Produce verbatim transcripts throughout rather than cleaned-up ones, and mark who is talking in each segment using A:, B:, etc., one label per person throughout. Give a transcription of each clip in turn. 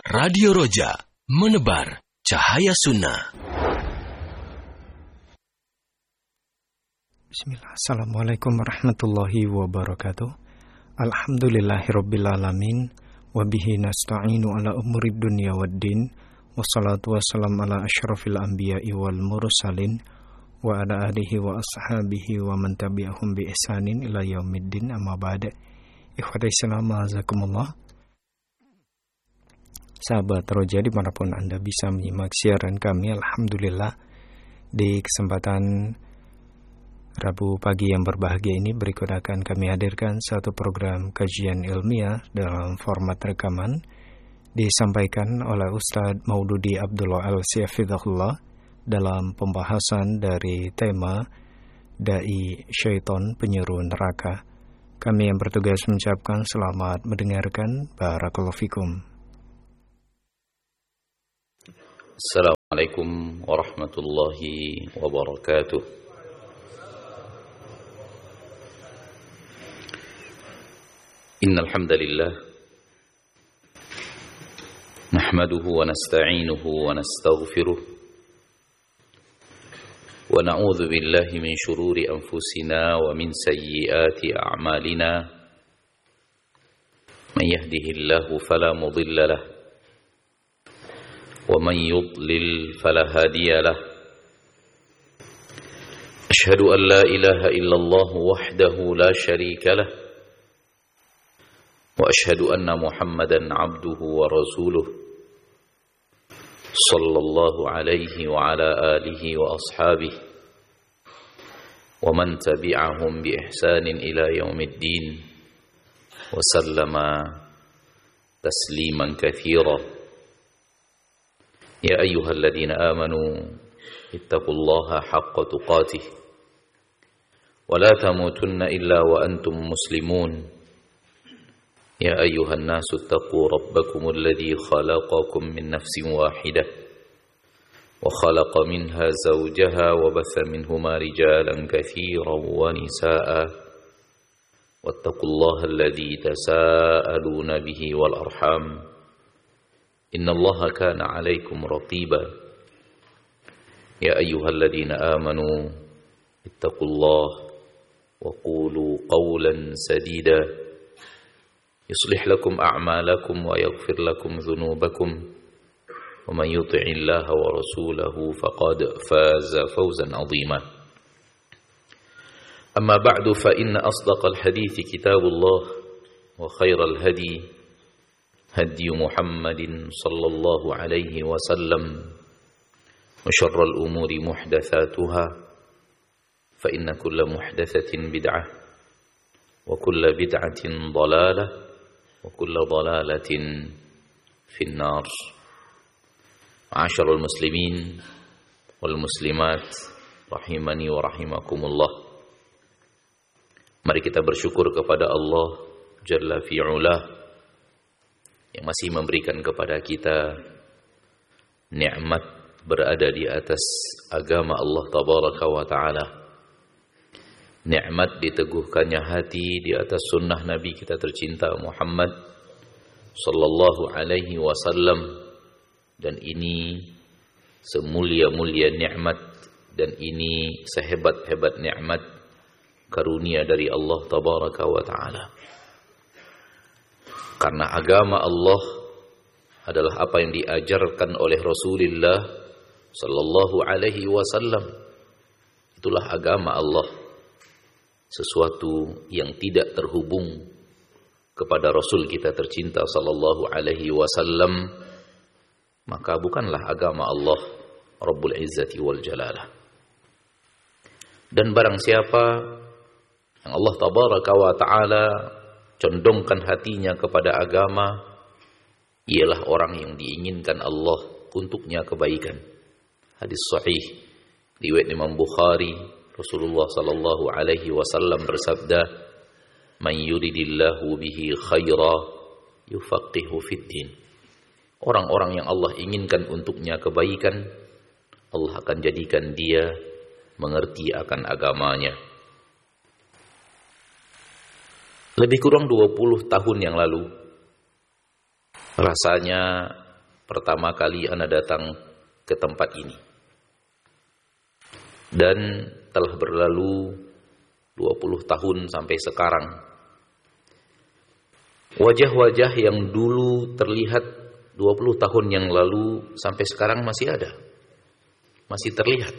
A: Radio Roja, menebar cahaya sunnah.
B: Bismillah. Assalamualaikum warahmatullahi wabarakatuh. Alhamdulillahirrabbilalamin. Wabihi nasta'inu ala umurid dunia waddin. Wassalatu wassalam ala ashrafil anbiya'i wal mursalin. Wa ala alihi wa ashabihi wa man tabi'ahum bi ihsanin ila yaumiddin, amma ba'da. Ikhwatai salam, azakumullah. Sahabat Roja dimanapun Anda bisa menyimak siaran kami, alhamdulillah, di kesempatan Rabu pagi yang berbahagia ini berikut akan kami hadirkan satu program kajian ilmiah dalam format rekaman disampaikan oleh Ustadz Maududi Abdullah Al-Siyafidahullah dalam pembahasan dari tema Dai Syaiton Penyeru Neraka. Kami yang bertugas mengucapkan selamat mendengarkan. Barakallahu fikum.
C: Assalamualaikum warahmatullahi wabarakatuh. Innal hamdalillah nahmaduhu wa nasta'inuhu wa nastaghfiruh wa na'udzu billahi min shururi anfusina wa min sayyiati a'malina. Man yahdihillahu fala mudilla lahu ومن يضلل فلا هادي له. أشهد أن لا إله إلا الله وحده لا شريك له وأشهد أن محمدا عبده ورسوله صلى الله عليه وعلى آله وأصحابه ومن تبعهم بإحسان إلى يوم الدين وسلم تسليما كثيرا. يا أيها الذين آمنوا اتقوا الله حق تقاته ولا تموتن إلا وأنتم مسلمون. يا أيها الناس اتقوا ربكم الذي خلقكم من نفس واحدة وخلق منها زوجها وبث منهما رجالا كثيرا ونساء واتقوا الله الذي تساءلون به والأرحام إن الله كان عليكم رقيبا. يا أيها الذين آمنوا اتقوا الله وقولوا قولا سديدا يصلح لكم أعمالكم ويغفر لكم ذنوبكم ومن يطع الله ورسوله فقد فاز فوزا عظيما. أما بعد فإن أصدق الحديث كتاب الله وخير الهدي هدي محمد صلى الله عليه وسلم وشر الأمور محدثاتها فإن كل محدثة بدعة وكل بدعة ضلالة وكل ضلالة في النار. معاشر المسلمين والمسلمات rahimani wa rahimakumullah. Mari kita bersyukur kepada Allah Jalla fi'ulah yang masih memberikan kepada kita nikmat berada di atas agama Allah Tabaraka wa Ta'ala, nikmat diteguhkannya hati di atas sunnah Nabi kita tercinta Muhammad sallallahu alaihi wasallam, dan ini semulia-mulia nikmat, dan ini sehebat-hebat nikmat karunia dari Allah Tabaraka wa Ta'ala. Karena agama Allah adalah apa yang diajarkan oleh Rasulullah sallallahu alaihi wasallam. Itulah agama Allah. Sesuatu yang tidak terhubung kepada Rasul kita tercinta sallallahu alaihi wasallam, maka bukanlah agama Allah Rabbul Izzati wal Jalalah. Dan barang siapa yang Allah Tabaraka wa Ta'ala condongkan hatinya kepada agama, ialah orang yang diinginkan Allah untuknya kebaikan. Hadis sahih riwayat Imam Bukhari, Rasulullah sallallahu alaihi wasallam bersabda, "Man yuridillahu bihi khaira yufaqihu fid din." Orang-orang yang Allah inginkan untuknya kebaikan, Allah akan jadikan dia mengerti akan agamanya. Lebih kurang dua puluh tahun yang lalu, rasanya pertama kali ana datang ke tempat ini. Dan telah berlalu dua puluh tahun sampai sekarang. Wajah-wajah yang dulu terlihat dua puluh tahun yang lalu sampai sekarang masih ada. Masih terlihat.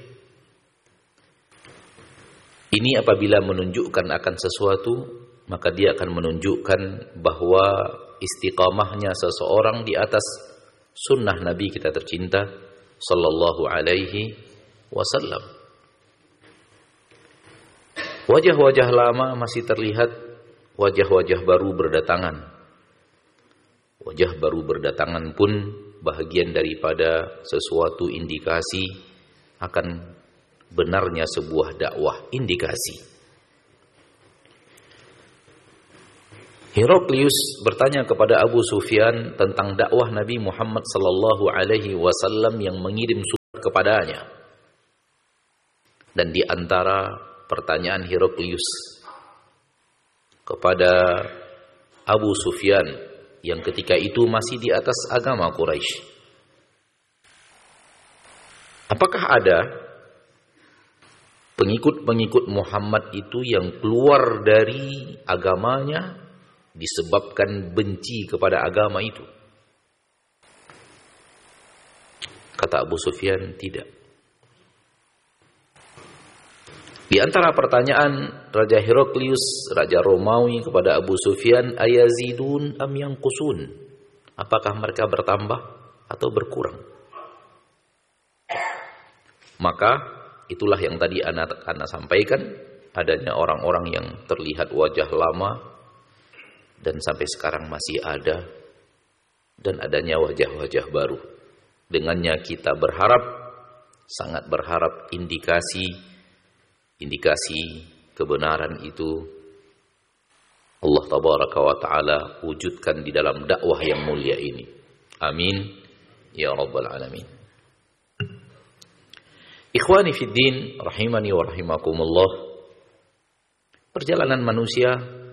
C: Ini apabila menunjukkan akan sesuatu, maka dia akan menunjukkan bahwa istiqamahnya seseorang di atas sunnah Nabi kita tercinta sallallahu alaihi wasallam. Wajah-wajah lama masih terlihat, wajah-wajah baru berdatangan. Wajah baru berdatangan pun bahagian daripada sesuatu indikasi akan benarnya sebuah dakwah, indikasi. Heraklius bertanya kepada Abu Sufyan tentang dakwah Nabi Muhammad sallallahu alaihi wasallam yang mengirim surat kepadanya. Dan di antara pertanyaan Heraklius kepada Abu Sufyan yang ketika itu masih di atas agama Quraisy, apakah ada pengikut-pengikut Muhammad itu yang keluar dari agamanya disebabkan benci kepada agama itu? Kata Abu Sufyan, tidak. Di antara pertanyaan Raja Heraklius, Raja Romawi kepada Abu Sufyan, ayazidun am yanqusun? Apakah mereka bertambah atau berkurang? Maka itulah yang tadi ana, ana sampaikan, adanya orang-orang yang terlihat wajah lama dan sampai sekarang masih ada, dan adanya wajah-wajah baru. Dengannya kita berharap, sangat berharap indikasi indikasi kebenaran itu Allah tabaraka wa ta'ala wujudkan di dalam dakwah yang mulia ini. Amin ya rabbal alamin. Ikhwani fid din, rahimani wa rahimakumullah. Perjalanan manusia,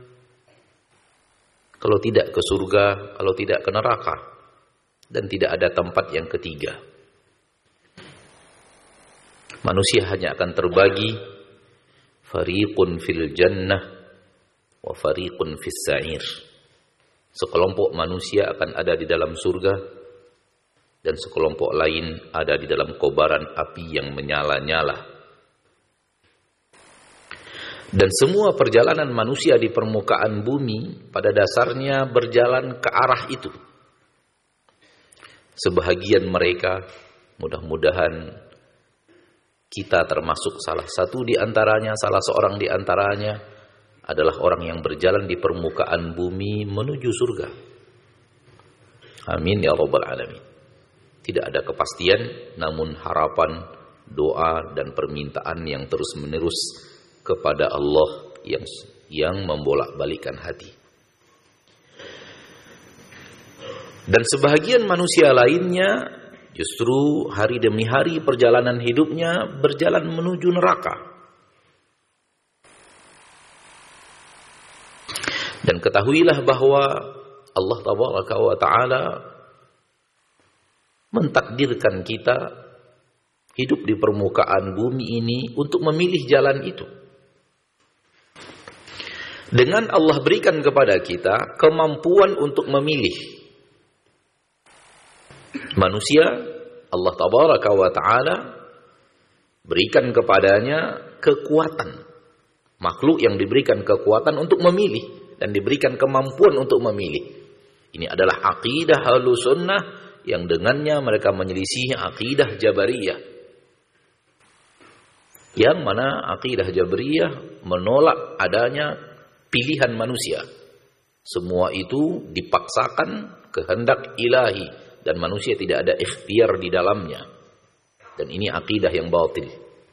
C: kalau tidak ke surga, kalau tidak ke neraka, dan tidak ada tempat yang ketiga. Manusia hanya akan terbagi fariqun fil jannah wa fariqun fis sa'ir. Sekelompok manusia akan ada di dalam surga dan sekelompok lain ada di dalam kobaran api yang menyala-nyala. Dan semua perjalanan manusia di permukaan bumi pada dasarnya berjalan ke arah itu. Sebahagian mereka, mudah-mudahan kita termasuk salah satu di antaranya, salah seorang di antaranya, adalah orang yang berjalan di permukaan bumi menuju surga. Amin ya rabbal alamin. Tidak ada kepastian, namun harapan, doa dan permintaan yang terus-menerus kepada Allah yang yang membolak-balikkan hati. Dan sebahagian manusia lainnya justru hari demi hari perjalanan hidupnya berjalan menuju neraka. Dan ketahuilah bahwa Allah tabaraka wa ta'ala mentakdirkan kita hidup di permukaan bumi ini untuk memilih jalan itu. Dengan Allah berikan kepada kita kemampuan untuk memilih. Manusia, Allah tabaraka wa ta'ala berikan kepadanya kekuatan. Makhluk yang diberikan kekuatan untuk memilih dan diberikan kemampuan untuk memilih. Ini adalah aqidah Ahlus Sunnah yang dengannya mereka menyelisihi aqidah Jabariyah. Yang mana aqidah Jabariyah menolak adanya pilihan manusia. Semua itu dipaksakan kehendak ilahi. Dan manusia tidak ada ikhtiar di dalamnya. Dan ini akidah yang batil.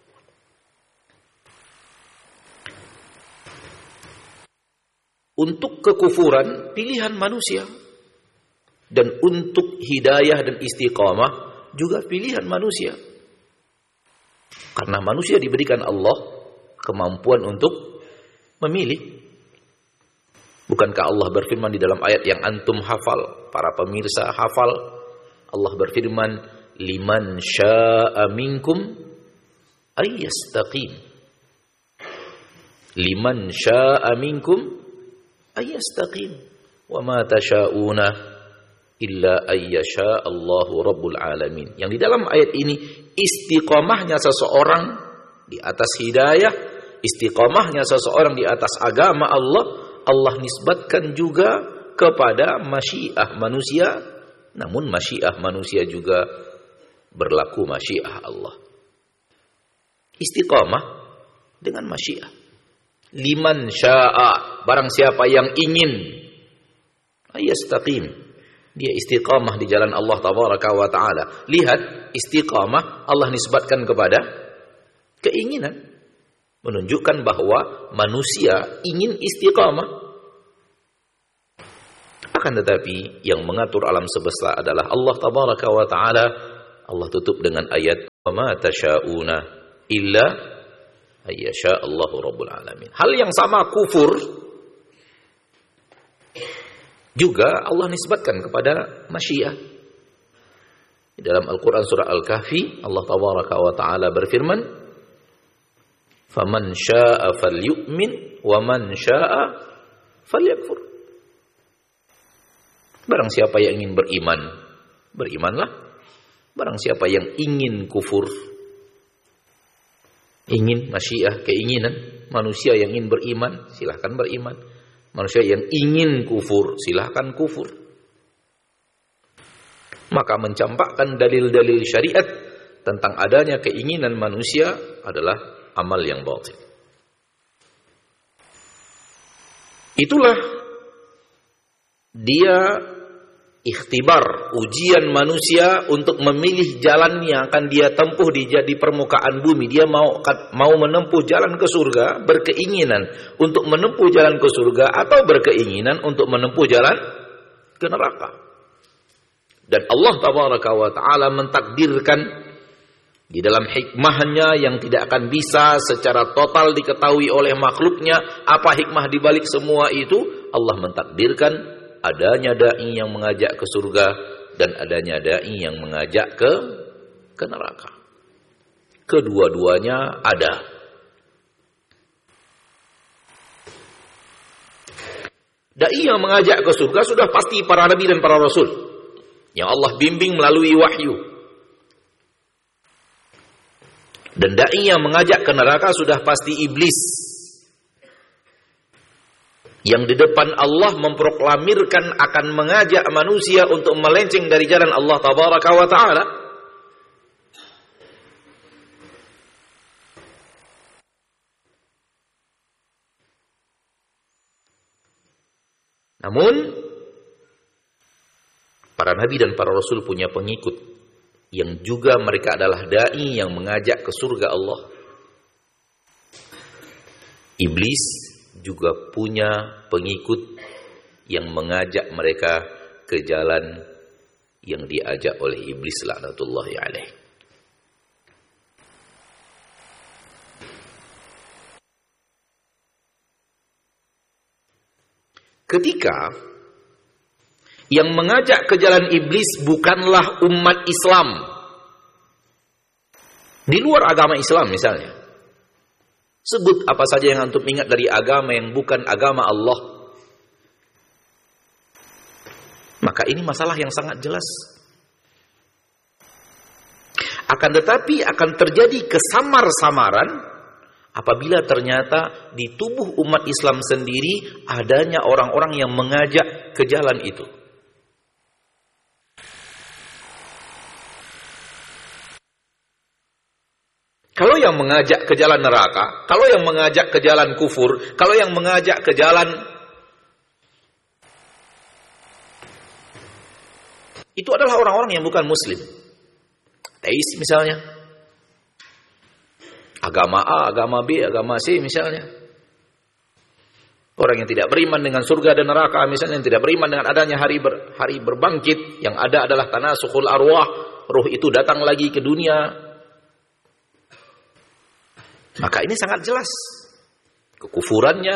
C: Untuk kekufuran, pilihan manusia. Dan untuk hidayah dan istiqamah, juga pilihan manusia. Karena manusia diberikan Allah kemampuan untuk memilih. Bukankah Allah berfirman di dalam ayat yang antum hafal, para pemirsa hafal? Allah berfirman, liman syaa'a minkum ayyastaqim. Liman syaa'a minkum ayyastaqim. Wa ma tasha'una illa ayyasha Allahu rabbul alamin. Yang di dalam ayat ini istiqamahnya seseorang di atas hidayah, istiqamahnya seseorang di atas agama Allah, Allah nisbatkan juga kepada masyiah manusia, namun masyiah manusia juga berlaku masyiah Allah. Istiqamah dengan masyiah. Liman syaa, barang siapa yang ingin, ayastaqim, dia istiqamah di jalan Allah tabaraka wa taala. Lihat, istiqamah Allah nisbatkan kepada keinginan, menunjukkan bahwa manusia ingin istiqamah. Akan tetapi yang mengatur alam semesta adalah Allah tabaraka wa taala. Allah tutup dengan ayat, wa ma tasha'una illa ayyasha Allahu rabbul alamin. Hal yang sama kufur juga Allah nisbatkan kepada masyiah. Di dalam Al-Qur'an surah Al-Kahfi, Allah tabaraka wa taala berfirman, faman syaa'a falyu'min wa man syaa'a falyakfur. Barang siapa yang ingin beriman, berimanlah. Barang siapa yang ingin kufur, ingin masyiah, keinginan manusia yang ingin beriman, silahkan beriman. Manusia yang ingin kufur, silahkan kufur. Maka mencampakkan dalil-dalil syariat tentang adanya keinginan manusia adalah amal yang batil. Itulah dia ikhtibar, ujian manusia untuk memilih jalan yang akan dia tempuh di, di permukaan bumi. Dia mau mau menempuh jalan ke surga, berkeinginan untuk menempuh jalan ke surga, atau berkeinginan untuk menempuh jalan ke neraka. Dan Allah tabaraka wa ta'ala mentakdirkan di dalam hikmahnya yang tidak akan bisa secara total diketahui oleh makhluknya, apa hikmah di balik semua itu. Allah mentakdirkan adanya dai yang mengajak ke surga dan adanya dai yang mengajak ke ke neraka. Kedua-duanya ada. Dai yang mengajak ke surga sudah pasti para nabi dan para rasul yang Allah bimbing melalui wahyu. Dan dai yang mengajak ke neraka sudah pasti iblis, yang di depan Allah memproklamirkan akan mengajak manusia untuk melenceng dari jalan Allah tabaraka wa ta'ala. Namun para nabi dan para rasul punya pengikut yang juga mereka adalah dai yang mengajak ke surga Allah. Iblis juga punya pengikut yang mengajak mereka ke jalan yang diajak oleh iblis laknatullahi alaih. Ketika yang mengajak ke jalan iblis bukanlah umat Islam, di luar agama Islam misalnya, sebut apa saja yang antum ingat dari agama yang bukan agama Allah, maka ini masalah yang sangat jelas. Akan tetapi akan terjadi kesamar-samaran apabila ternyata di tubuh umat Islam sendiri adanya orang-orang yang mengajak ke jalan itu. Kalau yang mengajak ke jalan neraka, kalau yang mengajak ke jalan kufur, kalau yang mengajak ke jalan itu adalah orang-orang yang bukan muslim. Teis misalnya. Agama A, agama B, agama C misalnya. Orang yang tidak beriman dengan surga dan neraka misalnya, yang tidak beriman dengan adanya hari ber, hari berbangkit, yang ada adalah tanasukhul arwah, ruh itu datang lagi ke dunia. Maka ini sangat jelas kekufurannya,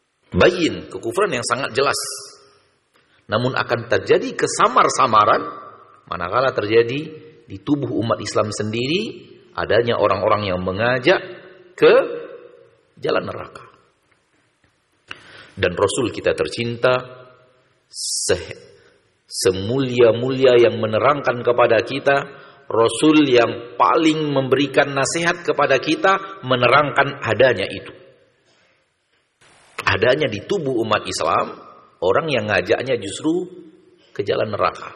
C: bayin, kekufuran yang sangat jelas. Namun akan terjadi kesamar-samaran Manakala terjadi di tubuh umat Islam sendiri adanya orang-orang yang mengajak ke jalan neraka. Dan Rasul kita tercinta semulia-mulia yang menerangkan kepada kita, Rasul yang paling memberikan nasihat kepada kita menerangkan adanya itu. Adanya di tubuh umat Islam orang yang ngajaknya justru ke jalan neraka.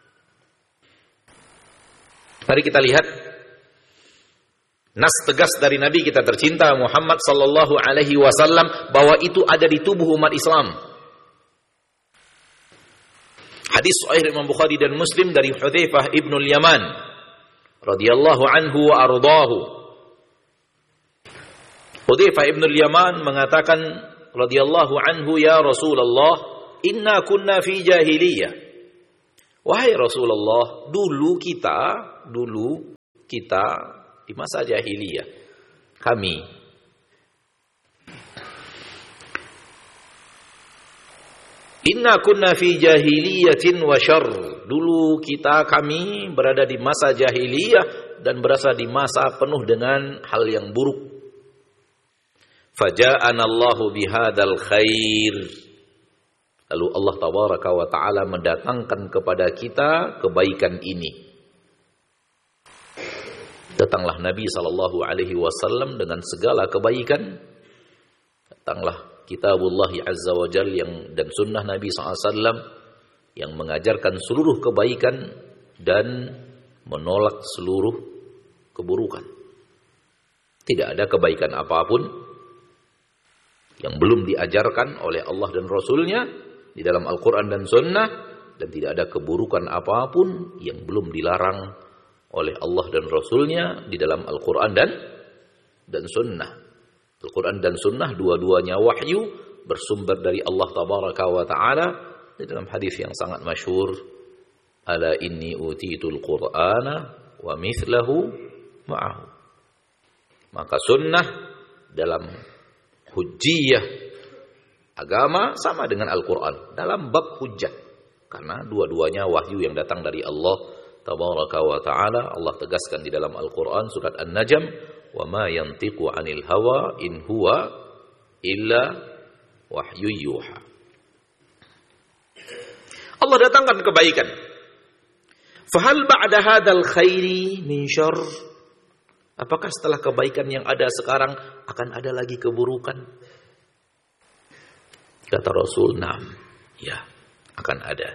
C: Mari kita lihat nas tegas dari Nabi kita tercinta Muhammad sallallahu alaihi wasallam bahwa itu ada di tubuh umat Islam. Hadis sahih Imam Bukhari dan Muslim dari Hudzaifah ibn al-Yaman radhiyallahu anhu wa ardhahu. Hudzaifah ibn al-Yaman mengatakan radhiyallahu anhu, ya Rasulullah, inna kunna fi jahiliyah. Wahai Rasulullah, dulu kita, dulu kita di masa jahiliyah, kami inna kunna fi jahiliyatin wa syarr. Dulu kita kami berada di masa jahiliyah dan berada di masa penuh dengan hal yang buruk. Faja'ana Allahu bihadzal khair. Lalu Allah tabaraka wa taala mendatangkan kepada kita kebaikan ini. Datanglah Nabi sallallahu alaihi wasallam dengan segala kebaikan. Datanglah Kitabullah Azza wa Jal yang dan sunnah Nabi sallallahu alaihi wasallam yang mengajarkan seluruh kebaikan dan menolak seluruh keburukan. Tidak ada kebaikan apapun yang belum diajarkan oleh Allah dan Rasulnya di dalam Al-Quran dan Sunnah, dan tidak ada keburukan apapun yang belum dilarang oleh Allah dan Rasulnya di dalam Al-Quran dan dan Sunnah. Al-Quran dan Sunnah dua-duanya wahyu bersumber dari Allah Tabaraka wa Ta'ala. Di dalam hadis yang sangat masyhur, ala inni utitul Qur'ana wa mithlahu ma'ahu. Maka sunnah dalam hujjiyah agama sama dengan Al-Quran dalam bab hujjah, karena dua-duanya wahyu yang datang dari Allah Tabaraka wa Ta'ala. Allah tegaskan di dalam Al-Quran surat An-Najm, wa ma yantiqu 'anil hawa in huwa illa wahyu yuha. Allah datangkan kebaikan. Fahal ba'da hadzal khairi min syarr? Apakah setelah kebaikan yang ada sekarang akan ada lagi keburukan? Kata Rasul, "Na'am." Ya, akan ada.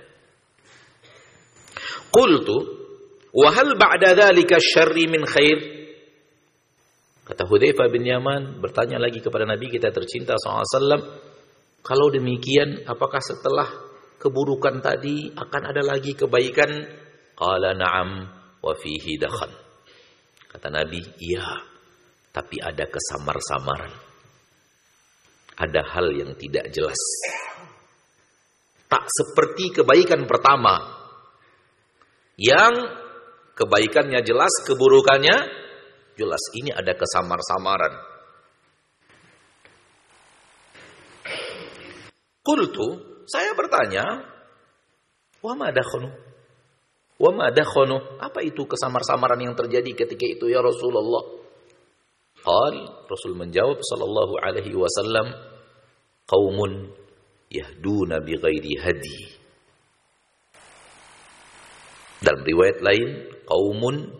C: Qultu, "Wa hal ba'da dzalika syarri min khair?" Kata Hudzaifah bin Yaman bertanya lagi kepada Nabi kita tercinta sallallahu alaihi wasallam, "Kalau demikian, apakah setelah keburukan tadi akan ada lagi kebaikan?" Qala na'am wa fihi dakhan. Kata Nabi, iya, tapi ada kesamar-samaran. Ada hal yang tidak jelas. Tak seperti kebaikan pertama, yang kebaikannya jelas, keburukannya jelas. Ini ada kesamar-samaran. Qultu, saya bertanya, wa ma dakhanu? Wa ma dakhanu? Apa itu kesamar-samaran yang terjadi ketika itu ya Rasulullah? Qal, Rasul menjawab sallallahu alaihi wasallam, qaumun yahduna bi ghairi hadi. Dalam riwayat lain, qaumun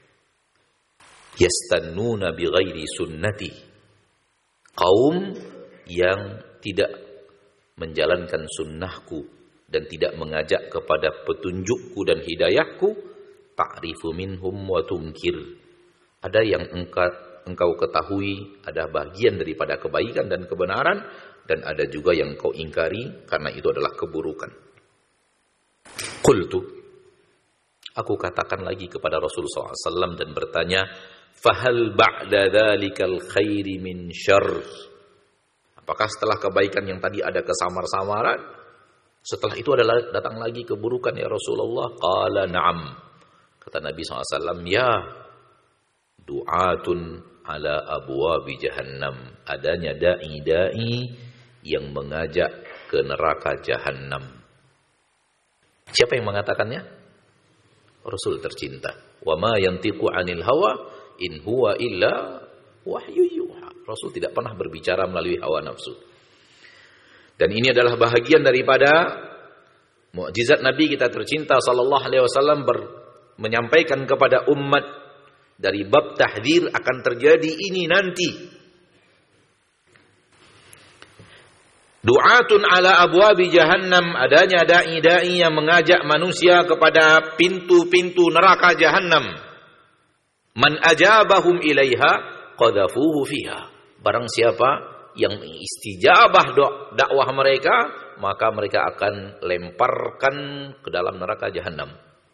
C: yastannuna bi ghairi sunnati. Kaum yang tidak menjalankan sunnahku dan tidak mengajak kepada petunjukku dan hidayahku, ta'rifu minhum wa tunkir. Ada yang engkau, engkau ketahui, ada bagian daripada kebaikan dan kebenaran, dan ada juga yang engkau ingkari karena itu adalah keburukan. Qultu, aku katakan lagi kepada Rasulullah sallallahu alaihi wasallam dan bertanya, fahal ba'da dhalikal khairi min syarr? Apakah setelah kebaikan yang tadi ada kesamar-samaran, setelah itu adalah datang lagi keburukan ya Rasulullah? Qala na'am. Kata Nabi sallallahu alaihi wasallam, ya, du'atun ala abwabi jahannam. Adanya da'i-da'i yang mengajak ke neraka jahannam. Siapa yang mengatakannya? Rasul tercinta. Wa ma yantiqu 'anil hawa in huwa illa wahyu yuha. Rasul tidak pernah berbicara melalui hawa nafsu. Dan ini adalah bahagian daripada mukjizat Nabi kita tercinta sallallahu alaihi wasallam ber- menyampaikan kepada umat dari bab tahdzir akan terjadi ini nanti. Du'atun ala abwabi jahannam, adanya dai-dai yang mengajak manusia kepada pintu-pintu neraka jahannam. Man ajabahum ilaiha qadhafuhu fiha. Barang siapa yang istijabah dakwah mereka, maka mereka akan lemparkan ke dalam neraka jahannam.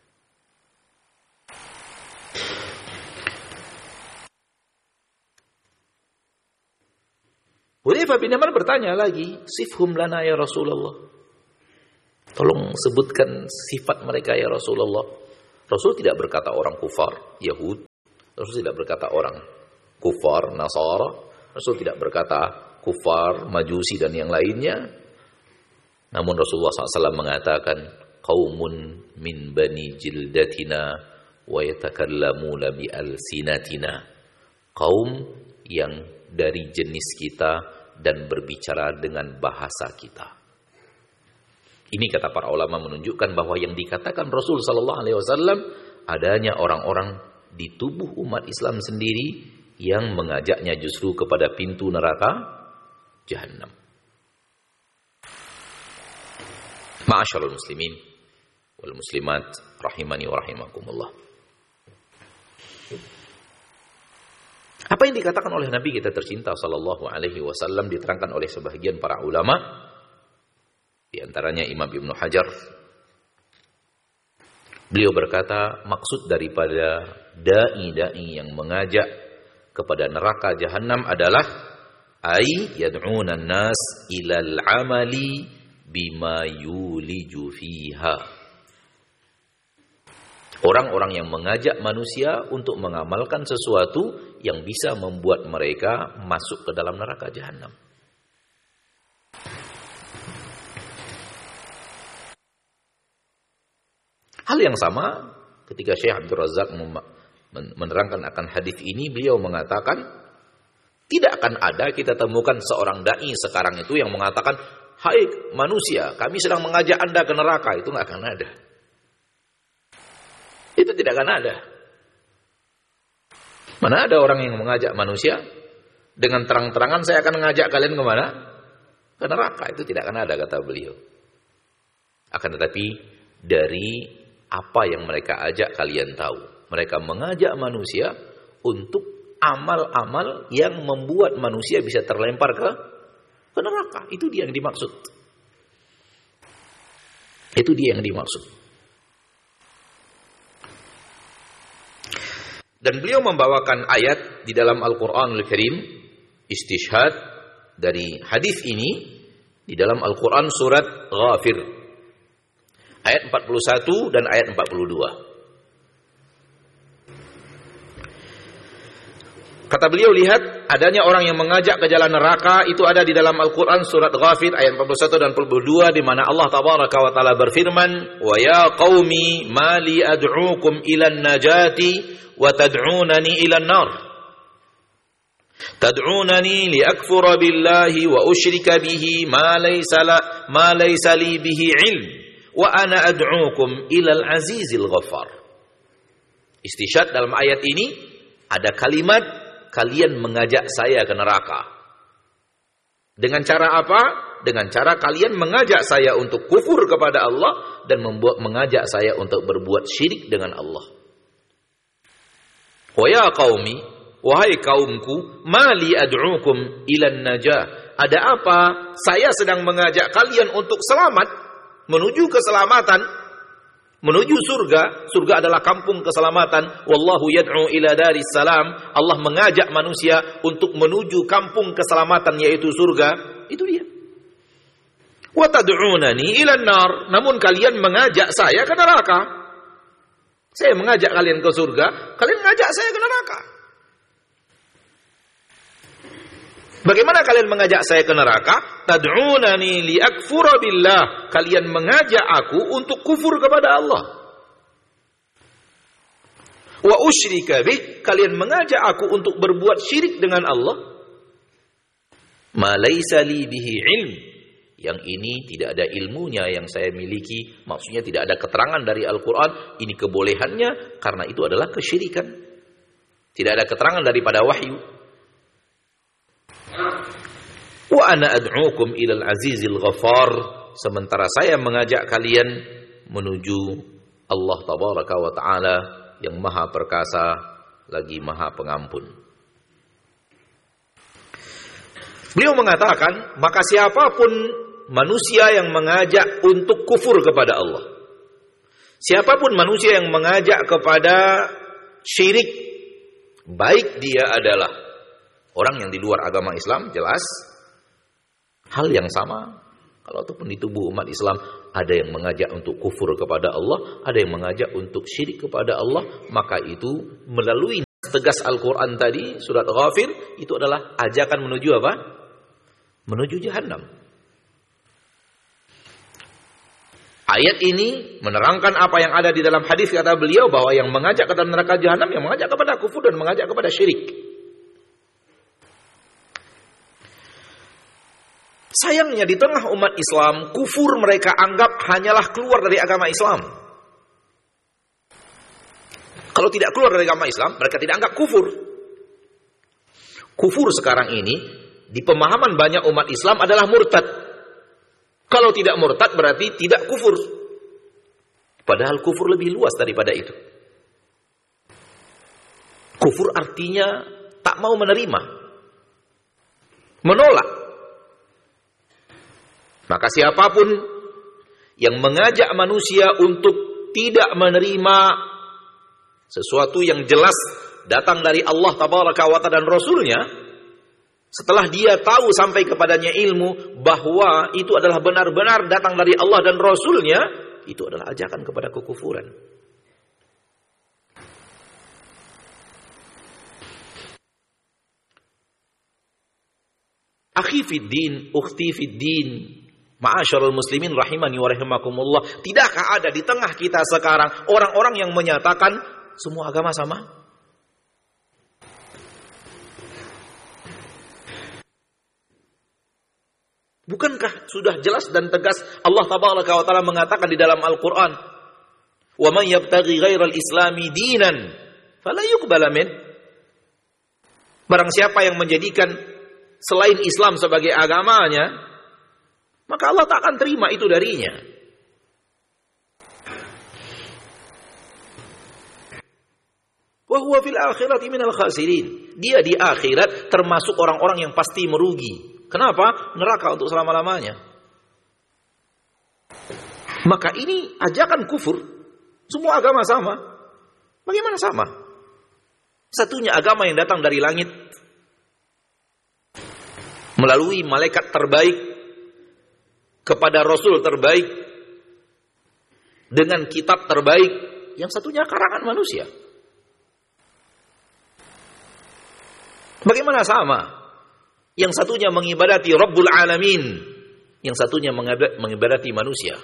C: Hudzaifah bin Yaman bertanya lagi, sifhum lana ya Rasulullah. Tolong sebutkan sifat mereka ya Rasulullah. Rasul tidak berkata orang kufar Yahud. Rasul tidak berkata orang kufar Nasara. Rasul tidak berkata kufar Majusi dan yang lainnya. Namun Rasulullah shallallahu alaihi wasallam mengatakan, qaumun min bani jildatina wa yatakallamuna bi alsinatina. Kaum yang dari jenis kita dan berbicara dengan bahasa kita. Ini kata para ulama menunjukkan bahwa yang dikatakan Rasul sallallahu alaihi wasallam adanya orang-orang di tubuh umat Islam sendiri yang mengajaknya justru kepada pintu neraka jahannam. Ma'asyiral muslimin wal muslimat rahimani wa rahimakumullah. Apa yang dikatakan oleh Nabi kita tercinta sallallahu alaihi wasallam diterangkan oleh sebahagian para ulama, di antaranya Imam Ibnu Hajar. Beliau berkata, maksud daripada dai-dai yang mengajak kepada neraka jahannam adalah ai yad'una an-nas ilal amali bima yuliju fiha. Orang-orang yang mengajak manusia untuk mengamalkan sesuatu yang bisa membuat mereka masuk ke dalam neraka jahannam. Hal yang sama ketika Syekh Abdul Razak menerangkan akan hadis ini, beliau mengatakan tidak akan ada kita temukan seorang dai sekarang itu yang mengatakan, "Hai manusia, kami sedang mengajak Anda ke neraka." Itu enggak akan ada. Itu tidak akan ada. Mana ada orang yang mengajak manusia dengan terang-terangan, saya akan mengajak kalian kemana? Ke neraka. Itu tidak akan ada, kata beliau. Akan tetapi dari apa yang mereka ajak kalian tahu. Mereka mengajak manusia untuk amal-amal yang membuat manusia bisa terlempar ke, ke neraka. Itu dia yang dimaksud. Itu dia yang dimaksud. Dan beliau membawakan ayat di dalam Al-Quranul Karim, istishhad dari hadis ini di dalam Al-Quran surat Ghafir. Ayat empat puluh satu dan ayat empat puluh dua. Kata beliau, lihat adanya orang yang mengajak ke jalan neraka, itu ada di dalam Al-Quran surat Ghafir ayat empat puluh satu dan empat puluh dua, di mana Allah Tabaraka wa Ta'ala berfirman, wa ya qaumi ma li ad'ukum ilan najati wa tad'unani ila an-nar tad'unani li akfura billahi wa usyrika bihi ma laysa la ma laysa li bihi ilm wa ana ad'ukum ila al-azizil ghaffar. Istishhad dalam ayat ini ada kalimat, kalian mengajak saya ke neraka. Dengan cara apa? Dengan cara kalian mengajak saya untuk kufur kepada Allah dan membuat mengajak saya untuk berbuat syirik dengan Allah. Wa ya qaumi, wahai kaumku, mali ad'ukum ilan najah. Ada apa? Saya sedang mengajak kalian untuk selamat, menuju keselamatan, menuju surga. Surga adalah kampung keselamatan. Wallahu yad'u ila daris salam. Allah mengajak manusia untuk menuju kampung keselamatan, yaitu surga. Itu dia. Wa tad'unani ilan nar. Namun kalian mengajak saya ke neraka. Saya mengajak kalian ke surga, kalian mengajak saya ke neraka. Bagaimana kalian mengajak saya ke neraka? Tad'unani liakfura billah. Kalian mengajak aku untuk kufur kepada Allah. wa usyrika bih, kalian mengajak aku untuk berbuat syirik dengan Allah, ma laisa li bihi ilm, yang ini tidak ada ilmunya yang saya miliki, maksudnya tidak ada keterangan dari Al-Qur'an ini kebolehannya, karena itu adalah kesyirikan. Tidak ada keterangan daripada wahyu. Wa ana ad'ukum ilal azizil ghafar, sementara saya mengajak kalian menuju Allah tabaraka wa ta'ala yang maha perkasa lagi maha pengampun. Beliau mengatakan, maka siapapun manusia yang mengajak untuk kufur kepada Allah, siapapun manusia yang mengajak kepada syirik, baik dia adalah orang yang di luar agama Islam, jelas hal yang sama. Kalau ataupun di tubuh umat Islam ada yang mengajak untuk kufur kepada Allah, ada yang mengajak untuk syirik kepada Allah, maka itu melalui tegas Al-Quran tadi, surat Ghafir, itu adalah ajakan menuju apa? Menuju Jahannam. Ayat ini menerangkan apa yang ada di dalam hadis, kata beliau bahwa yang mengajak ke dalam neraka Jahannam, yang mengajak kepada kufur dan mengajak kepada syirik. Sayangnya di tengah umat Islam, kufur mereka anggap hanyalah keluar dari agama Islam. Kalau tidak keluar dari agama Islam, mereka tidak anggap kufur. Kufur sekarang ini, di pemahaman banyak umat Islam adalah murtad. Kalau tidak murtad berarti tidak kufur. Padahal kufur lebih luas daripada itu. Kufur artinya tak mau menerima, menolak. Maka siapapun yang mengajak manusia untuk tidak menerima sesuatu yang jelas datang dari Allah tabaraka wa ta'ala dan Rasulnya, setelah dia tahu sampai kepadanya ilmu bahwa itu adalah benar-benar datang dari Allah dan Rasulnya, itu adalah ajakan kepada kekufuran. Akhi fid din, ukhti fid din, ma'asyarul muslimin rahimani wa rahimakumullah, tidakkah ada di tengah kita sekarang orang-orang yang menyatakan semua agama sama? Bukankah sudah jelas dan tegas Allah tabaraka wa ta'ala mengatakan di dalam Al-Quran, wa man yabtaghi ghairal islami dinan fala yuqbala min, barang siapa yang menjadikan selain Islam sebagai agamanya, maka Allah tak akan terima itu darinya. Wa huwa fil akhirati minal khasirin, dia di akhirat termasuk orang-orang yang pasti merugi. Kenapa? Neraka untuk selama-lamanya. Maka ini ajakan kufur. Semua agama sama. Bagaimana sama? Satunya agama yang datang dari langit melalui malaikat terbaik kepada Rasul terbaik dengan kitab terbaik, yang satunya karangan manusia. Bagaimana sama? Yang satunya mengibadati Rabbul Alamin, yang satunya mengibadati manusia.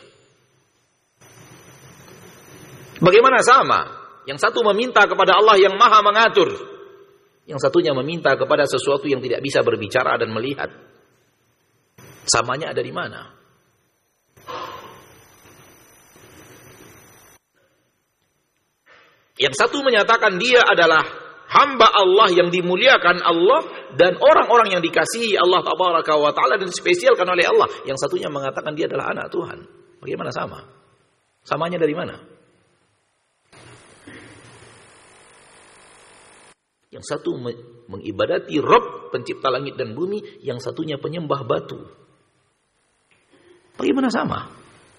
C: Bagaimana sama? Yang satu meminta kepada Allah yang maha mengatur, yang satunya meminta kepada sesuatu yang tidak bisa berbicara dan melihat. Samanya ada di mana? Yang satu menyatakan dia adalah hamba Allah yang dimuliakan Allah dan orang-orang yang dikasihi Allah tabaraka wa ta'ala dan spesialkan oleh Allah. Yang satunya mengatakan dia adalah anak Tuhan. Bagaimana sama? Samanya dari mana? Yang satu mengibadati Rabb pencipta langit dan bumi, yang satunya penyembah batu. Bagaimana sama?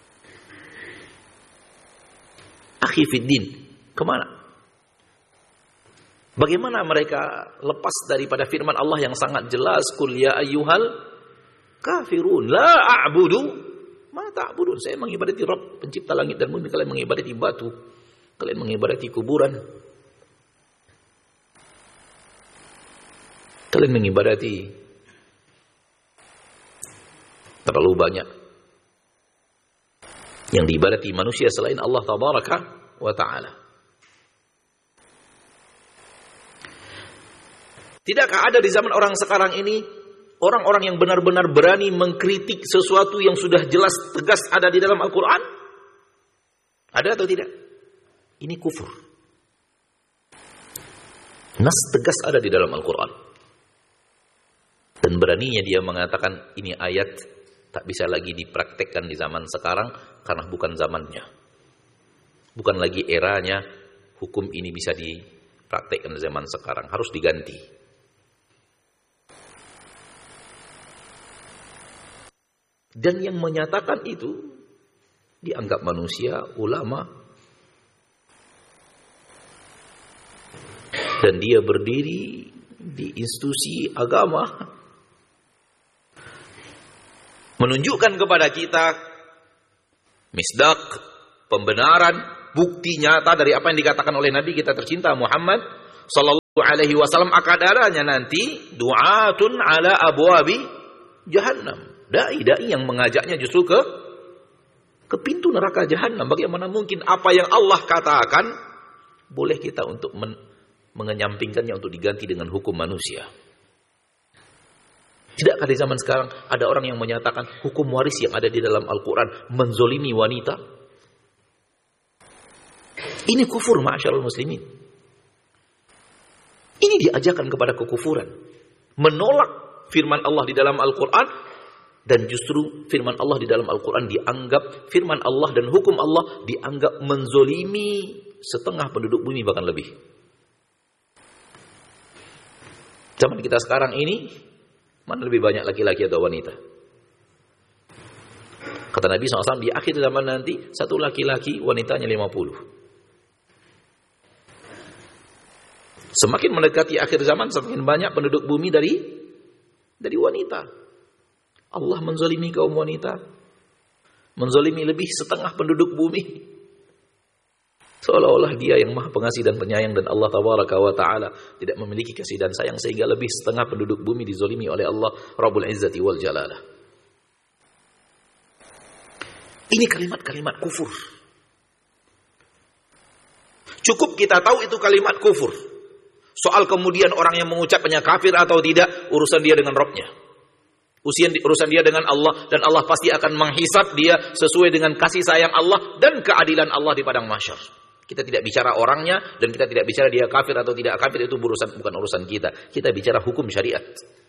C: Akhi fiddin, kemana? Bagaimana mereka lepas daripada firman Allah yang sangat jelas, Qul ya ayyuhal kafirun la a'budu ma ta'budun. Saya mengibadati Rabb pencipta langit dan bumi, kalian mengibadati batu, kalian mengibadati kuburan, kalian mengibadati terlalu banyak yang diibadati manusia selain Allah tabaraka wa ta'ala. Tidakkah ada di zaman orang sekarang ini orang-orang yang benar-benar berani mengkritik sesuatu yang sudah jelas tegas ada di dalam Al-Quran? Ada atau tidak? Ini kufur. Nas tegas ada di dalam Al-Quran. Dan beraninya dia mengatakan ini ayat tak bisa lagi dipraktekkan di zaman sekarang karena bukan zamannya. Bukan lagi eranya hukum ini bisa dipraktekkan di zaman sekarang. Harus diganti. Dan yang menyatakan itu dianggap manusia, ulama. Dan dia berdiri di institusi agama. Menunjukkan kepada kita misdak, pembenaran, bukti nyata dari apa yang dikatakan oleh Nabi kita tercinta Muhammad sallallahu alaihi wasallam. Akan adanya nanti du'atun ala abwabi jahannam. Dai-dai yang mengajaknya justru ke ke pintu neraka jahanam. Bagaimana mungkin apa yang Allah katakan boleh kita untuk men, mengenyampingkannya untuk diganti dengan hukum manusia? Tidakkah di zaman sekarang ada orang yang menyatakan hukum waris yang ada di dalam Al-Quran menzolimi wanita? Ini kufur, ma'asyiral muslimin. Ini diajarkan kepada kekufuran. Menolak firman Allah di dalam Al-Quran. Dan justru firman Allah di dalam Al-Quran dianggap, firman Allah dan hukum Allah dianggap menzolimi setengah penduduk bumi bahkan lebih. Zaman kita sekarang ini, mana lebih banyak laki-laki atau wanita? Kata Nabi shallallahu alaihi wasallam, di akhir zaman nanti, satu laki-laki, wanitanya lima puluh. Semakin mendekati akhir zaman, semakin banyak penduduk bumi dari dari wanita. Allah menzalimi kaum wanita, menzalimi lebih setengah penduduk bumi. Seolah-olah dia yang maha pengasih dan penyayang dan Allah tabaraka wa ta'ala tidak memiliki kasih dan sayang sehingga lebih setengah penduduk bumi dizalimi oleh Allah Rabbul Izzati wal Jalalah. Ini kalimat-kalimat kufur. Cukup kita tahu itu kalimat kufur. Soal kemudian orang yang mengucapnya kafir atau tidak, urusan dia dengan Rabbnya. Urusan dia dengan Allah, dan Allah pasti akan menghisab dia sesuai dengan kasih sayang Allah dan keadilan Allah di padang mahsyar. Kita tidak bicara orangnya dan kita tidak bicara dia kafir atau tidak kafir, itu urusan bukan urusan kita. Kita bicara hukum syariat.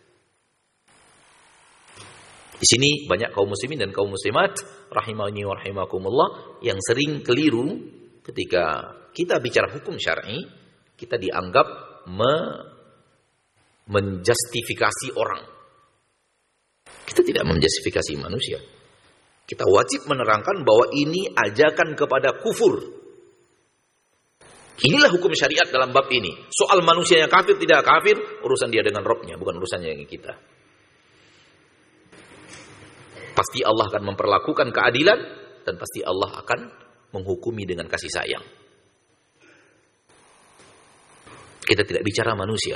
C: Di sini banyak kaum muslimin dan kaum muslimat rahimani wa rahimakumullah yang sering keliru ketika kita bicara hukum syar'i, kita dianggap me menjustifikasi orang. Kita tidak menjustifikasi manusia. Kita wajib menerangkan bahwa ini ajakan kepada kufur. Inilah hukum syariat dalam bab ini. Soal manusia yang kafir tidak kafir, urusan dia dengan Rabbnya, bukan urusannya dengan kita. Pasti Allah akan memperlakukan keadilan dan pasti Allah akan menghukumi dengan kasih sayang. Kita tidak bicara manusia.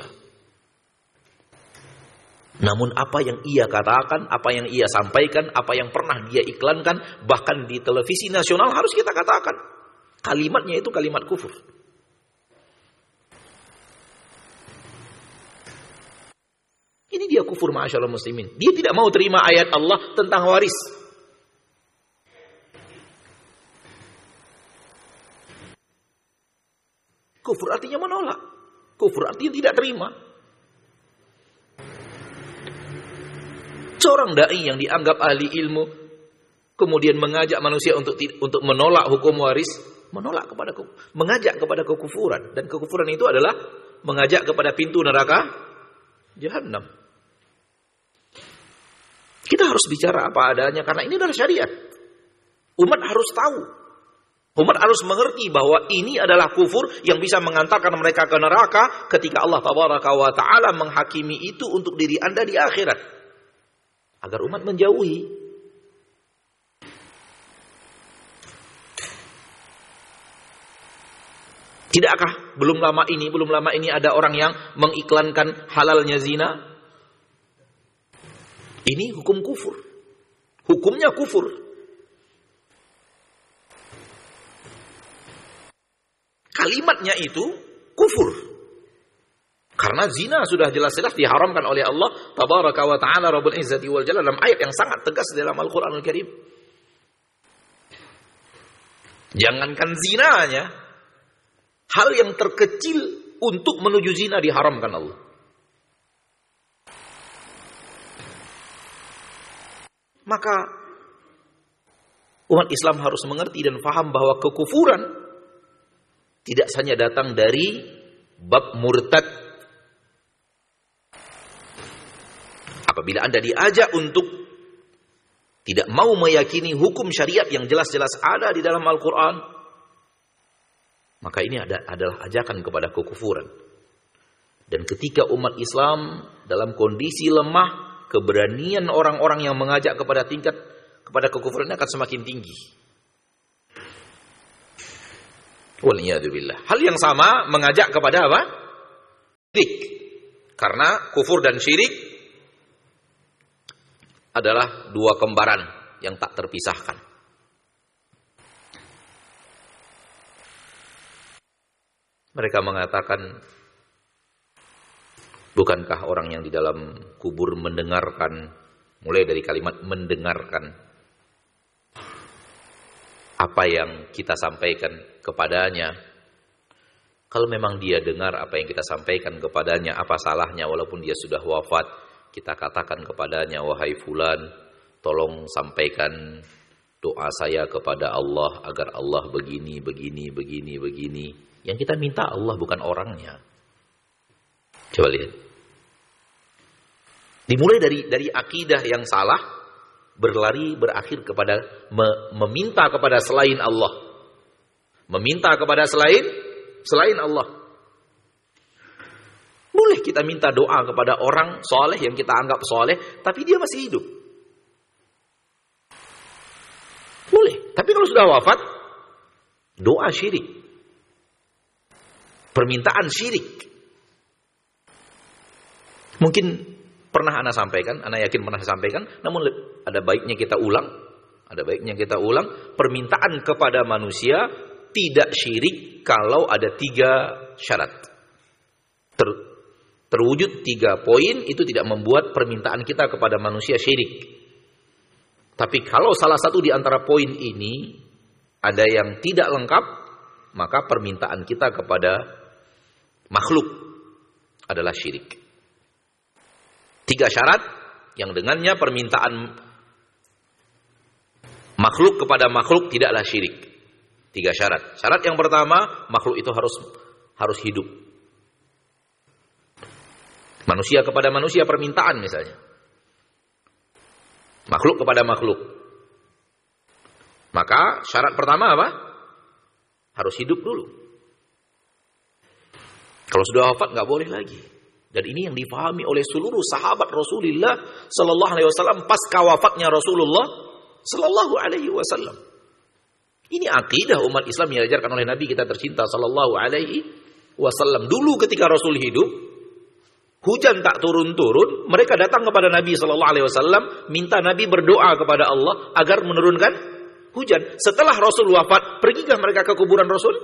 C: Namun apa yang ia katakan, apa yang ia sampaikan, apa yang pernah dia iklankan, bahkan di televisi nasional harus kita katakan. Kalimatnya itu kalimat kufur. Ini dia kufur ma'asyiral muslimin. Dia tidak mau terima ayat Allah tentang waris. Kufur artinya menolak. Kufur artinya tidak terima. Seorang dai yang dianggap ahli ilmu kemudian mengajak manusia untuk untuk menolak hukum waris, menolak kepada mengajak kepada kekufuran, dan kekufuran itu adalah mengajak kepada pintu neraka jahanam. Kita harus bicara apa adanya karena ini adalah syariat. Umat harus tahu. Umat harus mengerti bahwa ini adalah kufur yang bisa mengantarkan mereka ke neraka ketika Allah tabaraka wa ta'ala menghakimi itu untuk diri Anda di akhirat. Agar umat menjauhi. Tidakkah belum lama ini, belum lama ini ada orang yang mengiklankan halalnya zina? Ini hukum kufur. Hukumnya kufur. Kalimatnya itu kufur. Karena Karena zina sudah jelas-jelas diharamkan oleh Allah Tabaraka wa ta'ala Rabbul Izzati wal Jalal dalam ayat yang sangat tegas dalam Al-Quranul Karim. Jangankan zinanya, hal yang terkecil untuk menuju zina diharamkan Allah. Maka umat Islam harus mengerti dan faham bahwa kekufuran tidak hanya datang dari bab murtad. Apabila Anda diajak untuk tidak mau meyakini hukum syariat yang jelas-jelas ada di dalam Al-Quran, maka ini ada, adalah ajakan kepada kekufuran. Dan ketika umat Islam dalam kondisi lemah, keberanian orang-orang yang mengajak kepada tingkat kepada kekufuran akan semakin tinggi. Waliyadzubillah. Hal yang sama mengajak kepada apa? Syirik. Karena kufur dan syirik adalah dua kembaran yang tak terpisahkan. Mereka mengatakan, bukankah orang yang di dalam kubur mendengarkan, mulai dari kalimat mendengarkan, apa yang kita sampaikan kepadanya? Kalau memang dia dengar apa yang kita sampaikan kepadanya, apa salahnya walaupun dia sudah wafat? Kita katakan kepadanya, wahai fulan, tolong sampaikan doa saya kepada Allah agar Allah begini, begini, begini, begini. Yang kita minta Allah bukan orangnya. Coba lihat. Dimulai dari dari akidah yang salah, berlari berakhir kepada me, meminta kepada selain Allah. Meminta kepada selain selain Allah. Boleh kita minta doa kepada orang soleh yang kita anggap soleh, tapi dia masih hidup. Boleh. Tapi kalau sudah wafat, doa syirik. Permintaan syirik. Mungkin pernah Anda sampaikan, Anda yakin pernah sampaikan, namun ada baiknya kita ulang. Ada baiknya kita ulang. Permintaan kepada manusia tidak syirik kalau ada tiga syarat. Ter Terwujud tiga poin, itu tidak membuat permintaan kita kepada manusia syirik. Tapi kalau salah satu di antara poin ini ada yang tidak lengkap, maka permintaan kita kepada makhluk adalah syirik. Tiga syarat yang dengannya permintaan makhluk kepada makhluk tidaklah syirik. Tiga syarat. Syarat yang pertama, makhluk itu harus harus hidup. Manusia kepada manusia permintaan misalnya. Makhluk kepada makhluk. Maka syarat pertama apa? Harus hidup dulu. Kalau sudah wafat nggak boleh lagi. Dan ini yang difahami oleh seluruh sahabat Rasulullah Sallallahu Alaihi Wasallam pasca wafatnya Rasulullah Sallallahu Alaihi Wasallam. Ini akidah umat Islam yang diajarkan oleh Nabi kita tercinta Sallallahu Alaihi Wasallam. Dulu ketika Rasul hidup, hujan tak turun-turun, mereka datang kepada Nabi Sallallahu Alaihi Wasallam, minta Nabi berdoa kepada Allah agar menurunkan hujan. Setelah Rasul wafat, pergikah mereka ke kuburan Rasul?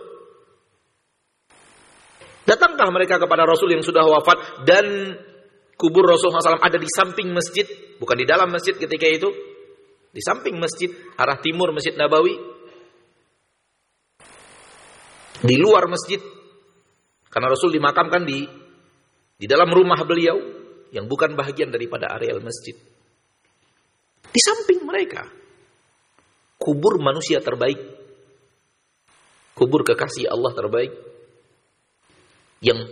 C: Datangkah mereka kepada Rasul yang sudah wafat dan kubur Rasul Sallallahu Alaihi Wasallam ada di samping masjid, bukan di dalam masjid ketika itu, di samping masjid, arah timur Masjid Nabawi, di luar masjid, karena Rasul dimakamkan di Di dalam rumah beliau yang bukan bahagian daripada areal masjid. Di samping mereka, kubur manusia terbaik, kubur kekasih Allah terbaik, yang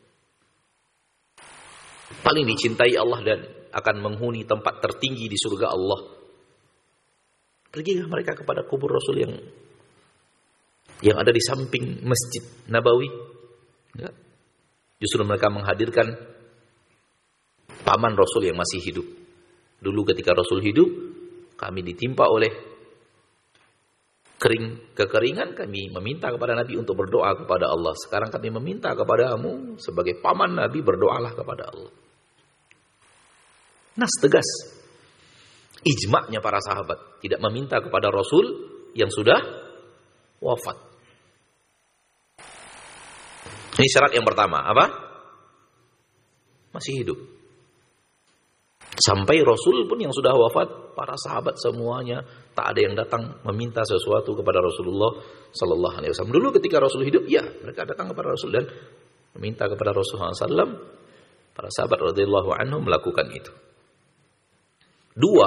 C: paling dicintai Allah dan akan menghuni tempat tertinggi di surga Allah. Pergikah mereka kepada kubur Rasul yang yang ada di samping Masjid Nabawi? Enggak. Justru mereka menghadirkan paman Rasul yang masih hidup. Dulu ketika Rasul hidup, kami ditimpa oleh kering kekeringan, kami meminta kepada Nabi untuk berdoa kepada Allah. Sekarang kami meminta kepadamu sebagai paman Nabi, berdoalah kepada Allah. Nas tegas. Ijma'nya para sahabat tidak meminta kepada Rasul yang sudah wafat. Ini syarat yang pertama, apa? masih hidup. Sampai Rasul pun yang sudah wafat, para sahabat semuanya tak ada yang datang meminta sesuatu kepada Rasulullah sallallahu alaihi wasallam. Dulu ketika Rasul hidup, ya mereka datang kepada Rasul dan meminta kepada Rasulullah sallallahu alaihi wasallam. Para sahabat radhiyallahu anhum melakukan itu. Dua,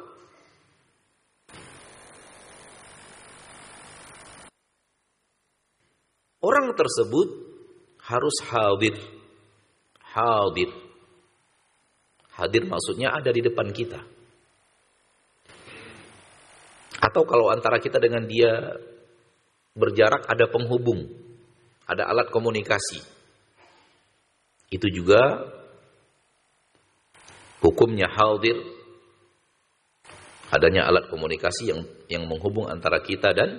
C: orang tersebut harus hadir. Hadir. Hadir maksudnya ada di depan kita. Atau kalau antara kita dengan dia berjarak ada penghubung, ada alat komunikasi. Itu juga hukumnya hadir. Adanya alat komunikasi yang yang menghubung antara kita dan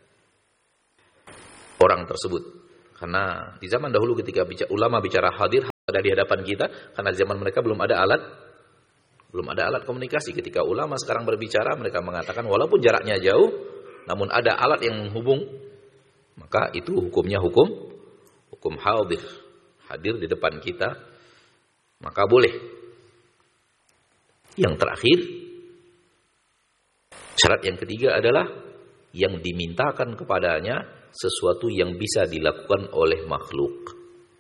C: orang tersebut. Karena di zaman dahulu ketika bicara, ulama bicara hadir ada di hadapan kita, karena zaman mereka belum ada alat belum ada alat komunikasi. Ketika ulama sekarang berbicara, mereka mengatakan walaupun jaraknya jauh, namun ada alat yang menghubung, maka itu hukumnya hukum hukum hadir, hadir di depan kita, maka boleh. Yang terakhir, syarat yang ketiga adalah yang dimintakan kepadanya sesuatu yang bisa dilakukan oleh makhluk.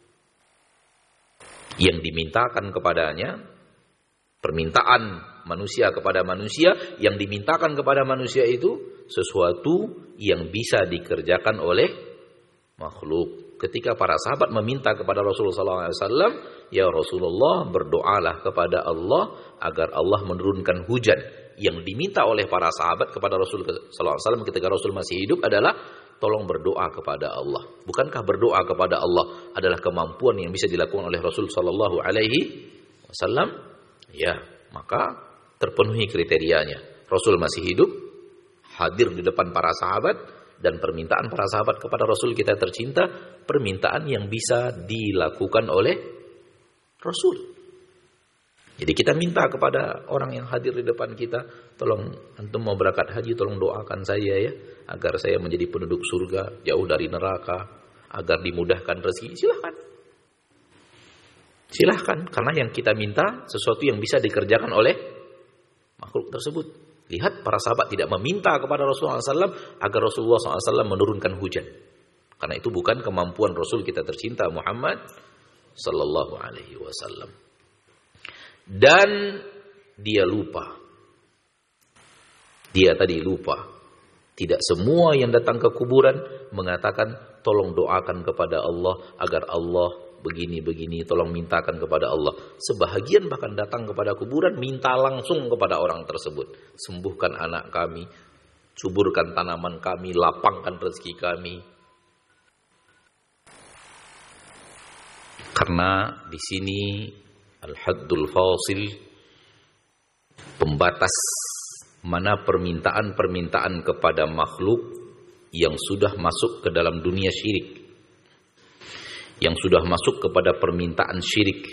C: Yang dimintakan kepadanya, permintaan manusia kepada manusia, yang dimintakan kepada manusia itu sesuatu yang bisa dikerjakan oleh makhluk. Ketika para sahabat meminta kepada Rasulullah sallallahu alaihi wasallam, ya Rasulullah, berdoalah kepada Allah agar Allah menurunkan hujan. Yang diminta oleh para sahabat kepada Rasulullah sallallahu alaihi wasallam ketika Rasul masih hidup adalah tolong berdoa kepada Allah. Bukankah berdoa kepada Allah adalah kemampuan yang bisa dilakukan oleh Rasul sallallahu alaihi wasallam? Ya, maka terpenuhi kriterianya. Rasul masih hidup, hadir di depan para sahabat, dan permintaan para sahabat kepada Rasul kita tercinta, permintaan yang bisa dilakukan oleh Rasul. Jadi kita minta kepada orang yang hadir di depan kita, tolong antum mau berangkat haji, tolong doakan saya ya, agar saya menjadi penduduk surga, jauh dari neraka, agar dimudahkan rezeki. Silahkan. Silahkan, karena yang kita minta sesuatu yang bisa dikerjakan oleh makhluk tersebut. Lihat, para sahabat tidak meminta kepada Rasulullah sallallahu alaihi wasallam agar Rasulullah sallallahu alaihi wasallam menurunkan hujan. Karena itu bukan kemampuan Rasul kita tercinta Muhammad sallallahu alaihi wasallam. Dan dia lupa. Dia tadi lupa. Tidak semua yang datang ke kuburan mengatakan tolong doakan kepada Allah agar Allah begini-begini, tolong mintakan kepada Allah. Sebahagian bahkan datang kepada kuburan minta langsung kepada orang tersebut. Sembuhkan anak kami, suburkan tanaman kami, lapangkan rezeki kami. Karena di sini al-haddul fasil, pembatas mana permintaan-permintaan kepada makhluk yang sudah masuk ke dalam dunia syirik, yang sudah masuk kepada permintaan syirik,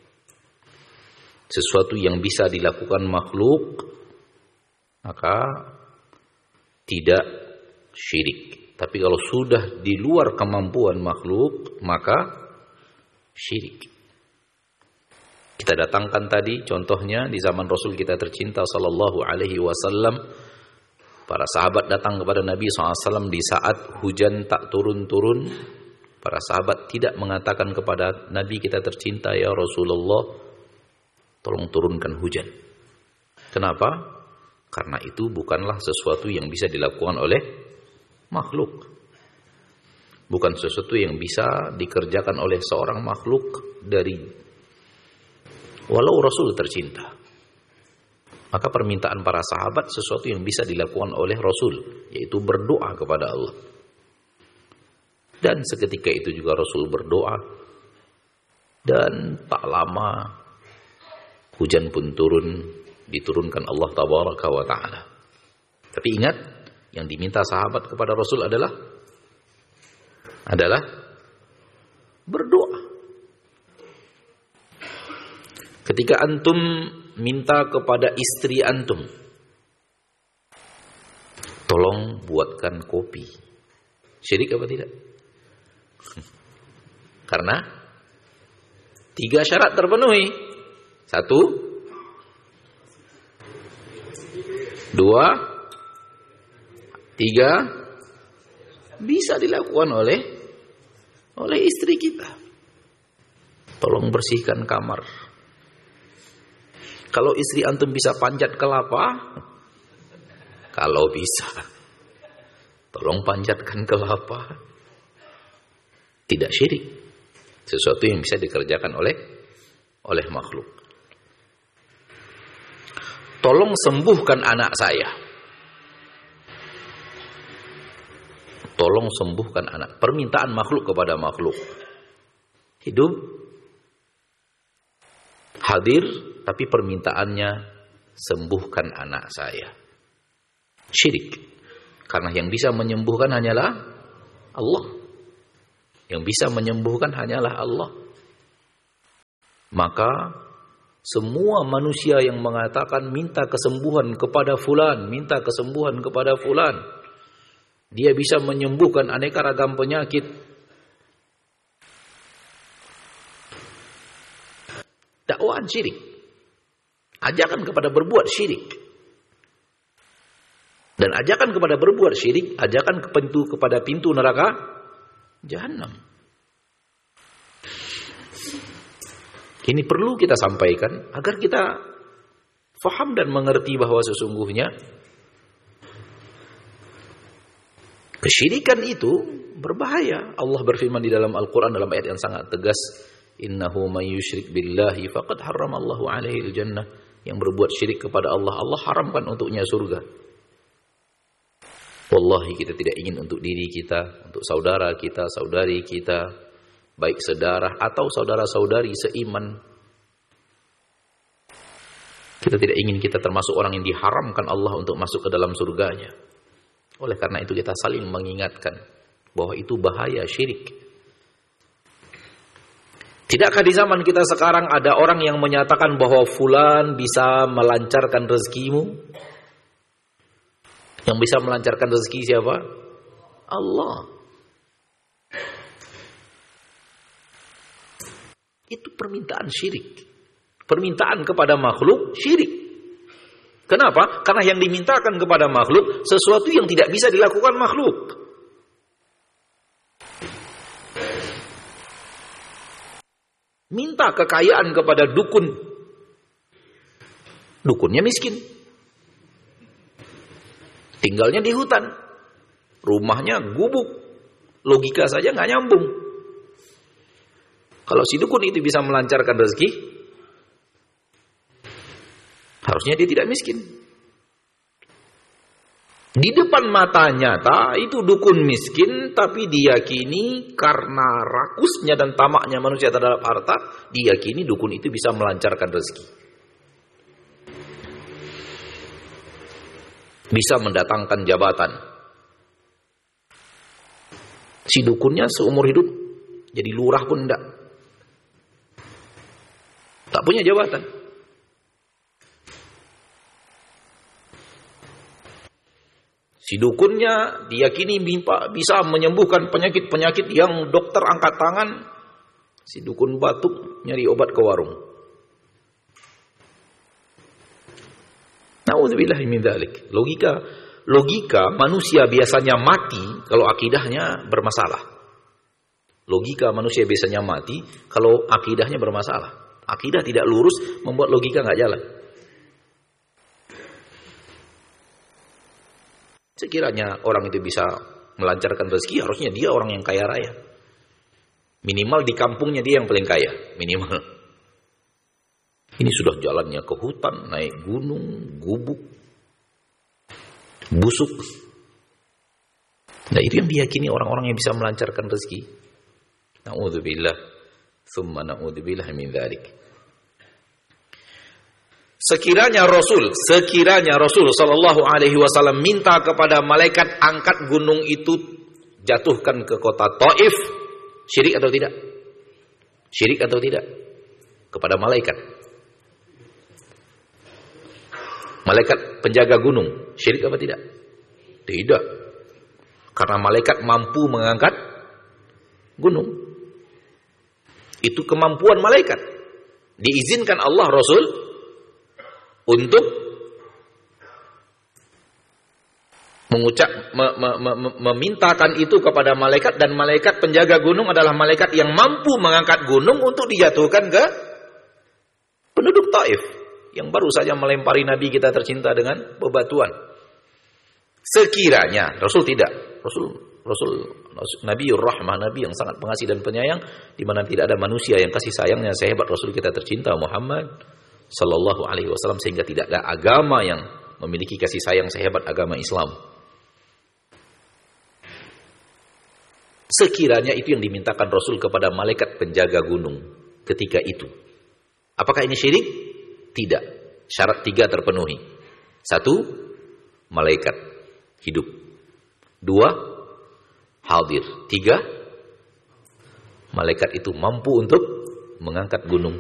C: sesuatu yang bisa dilakukan makhluk, maka tidak syirik. Tapi kalau sudah di luar kemampuan makhluk, maka syirik. Kita datangkan tadi contohnya di zaman Rasul kita tercinta sallallahu alaihi wasallam. Para sahabat datang kepada Nabi sallallahu alaihi wasallam di saat hujan tak turun-turun. Para sahabat tidak mengatakan kepada Nabi kita tercinta, ya Rasulullah, tolong turunkan hujan. Kenapa? Karena itu bukanlah sesuatu yang bisa dilakukan oleh makhluk. Bukan sesuatu yang bisa dikerjakan oleh seorang makhluk dari walau Rasul tercinta. Maka permintaan para sahabat sesuatu yang bisa dilakukan oleh Rasul, yaitu berdoa kepada Allah. Dan seketika itu juga Rasul berdoa, dan tak lama hujan pun turun, diturunkan Allah tabaraka wa ta'ala. Tapi ingat, yang diminta sahabat kepada Rasul adalah adalah berdoa. Ketika antum minta kepada istri antum, tolong buatkan kopi. Syirik apa tidak? Karena Tiga syarat terpenuhi. Satu, dua, tiga, bisa dilakukan oleh oleh istri kita. Tolong bersihkan kamar. Kalau istri antum bisa panjat kelapa, kalau bisa, tolong panjatkan kelapa. Tidak syirik. Sesuatu yang bisa dikerjakan oleh oleh makhluk. Tolong sembuhkan anak saya. Tolong sembuhkan anak. Permintaan makhluk kepada makhluk. Hidup hadir, tapi permintaannya sembuhkan anak saya. Syirik. Karena yang bisa menyembuhkan hanyalah Allah. Yang bisa menyembuhkan hanyalah Allah. Maka semua manusia yang mengatakan minta kesembuhan kepada fulan, minta kesembuhan kepada fulan, dia bisa menyembuhkan aneka ragam penyakit. Dakwaan syirik. Ajakan kepada berbuat syirik. Dan ajakan kepada berbuat syirik, ajakan ke pintu kepada pintu neraka Jahannam. Ini perlu kita sampaikan agar kita faham dan mengerti bahwa sesungguhnya kesyirikan itu berbahaya. Allah berfirman di dalam Al-Quran dalam ayat yang sangat tegas, innahu may yusyrik billahi faqad harramallahu alaihi al-jannah. Yang berbuat syirik kepada Allah, Allah haramkan untuknya surga. Wallahi kita tidak ingin untuk diri kita, untuk saudara kita, saudari kita, baik sedarah atau saudara-saudari seiman. Kita tidak ingin kita termasuk orang yang diharamkan Allah untuk masuk ke dalam surganya. Oleh karena itu kita saling mengingatkan bahwa itu bahaya syirik. Tidakkah di zaman kita sekarang ada orang yang menyatakan bahwa fulan bisa melancarkan rezekimu? Yang bisa melancarkan rezeki siapa? Allah. Itu permintaan syirik. Permintaan kepada makhluk syirik. Kenapa? Karena yang dimintakan kepada makhluk sesuatu yang tidak bisa dilakukan makhluk. Minta kekayaan kepada dukun. Dukunnya miskin. Tinggalnya di hutan. Rumahnya gubuk. Logika saja nggak nyambung. Kalau si dukun itu bisa melancarkan rezeki, harusnya dia tidak miskin. Di depan mata nyata itu dukun miskin, tapi diyakini karena rakusnya dan tamaknya manusia terhadap harta, diyakini dukun itu bisa melancarkan rezeki. Bisa mendatangkan jabatan. Si dukunnya seumur hidup jadi lurah pun enggak. Tak punya jabatan. Si dukunnya diyakini bisa menyembuhkan penyakit-penyakit yang dokter angkat tangan. Si dukun batuk nyari obat ke warung. Na'udzubillahi min dzalik. Logika logika manusia biasanya mati kalau akidahnya bermasalah. Logika manusia biasanya mati kalau akidahnya bermasalah. Akidah tidak lurus membuat logika nggak jalan. Sekiranya orang itu bisa melancarkan rezeki, harusnya dia orang yang kaya raya. Minimal di kampungnya dia yang paling kaya, minimal. Ini sudah jalannya ke hutan, naik gunung, gubuk, busuk. Nah itu yang diyakini orang-orang yang bisa melancarkan rezeki. Na'udzubillah. Tsumma na'udzubillah min dzalik. Sekiranya Rasul, sekiranya Rasul sallallahu alaihi wasallam minta kepada malaikat angkat gunung itu jatuhkan ke kota Taif, syirik atau tidak? Syirik atau tidak? Kepada malaikat. Malaikat penjaga gunung, syirik apa tidak? Tidak. Karena malaikat mampu mengangkat gunung. Itu kemampuan malaikat. Diizinkan Allah Rasul untuk mengucap me, me, me, memintakan itu kepada malaikat, dan malaikat penjaga gunung adalah malaikat yang mampu mengangkat gunung untuk dijatuhkan ke penduduk Taif yang baru saja melempari Nabi kita tercinta dengan bebatuan. Sekiranya Rasul tidak, Rasul Rasul Nabiur Rahmah, Nabi yang sangat pengasih dan penyayang, di mana tidak ada manusia yang kasih sayangnya sehebat Rasul kita tercinta Muhammad sallallahu alaihi wasallam, sehingga tidak ada agama yang memiliki kasih sayang sehebat agama Islam. Sekiranya itu yang dimintakan Rasul kepada malaikat penjaga gunung ketika itu. Apakah ini syirik? Tidak. Syarat tiga terpenuhi. Satu, malaikat hidup. Dua, hadir. Tiga, malaikat itu mampu untuk mengangkat gunung